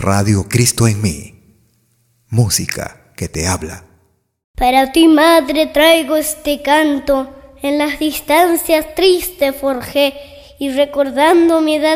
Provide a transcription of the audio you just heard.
Radio Cristo en mí. Música que te habla. Para ti, madre, traigo este canto. En las distancias triste forjé, y recordando mi edad